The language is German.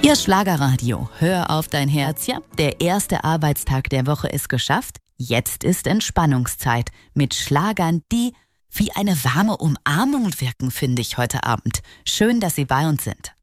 Ihr Schlagerradio, hör auf dein Herz, ja, der erste Arbeitstag der Woche ist geschafft. Jetzt ist Entspannungszeit mit Schlagern, die wie eine warme Umarmung wirken, finde ich heute Abend. Schön, dass Sie bei uns sind.